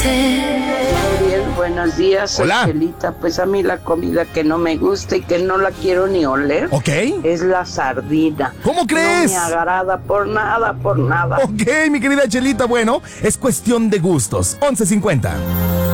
Bien, buenos días, soy Hola. Chelita. Pues a mí la comida que no me gusta y que no la quiero ni oler Ok. es la sardina. ¿Cómo crees? No me agrada por nada. Ok, mi querida Chelita, bueno, es cuestión de gustos. 11:50.